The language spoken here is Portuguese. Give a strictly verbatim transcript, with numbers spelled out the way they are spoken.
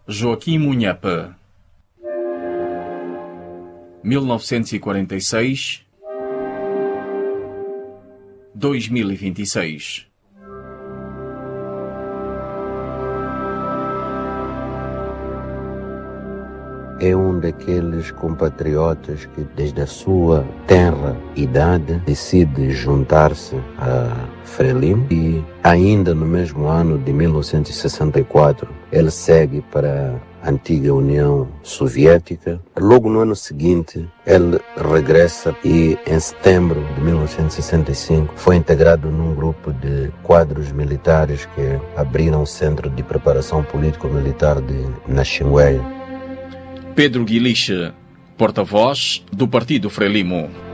Joaquim Munhepe. mil novecentos e quarenta e seis a dois mil e vinte e seis. É um daqueles compatriotas que, desde a sua tenra idade, decide juntar-se a Frelimo e, ainda no mesmo ano de mil novecentos e sessenta e quatro, ele segue para a antiga União Soviética. Logo no ano seguinte, ele regressa e, em setembro de mil novecentos e sessenta e cinco, foi integrado num grupo de quadros militares que abriram o Centro de Preparação Político-Militar de Naxingué. Pedro Guiliche, porta-voz do Partido Frelimo.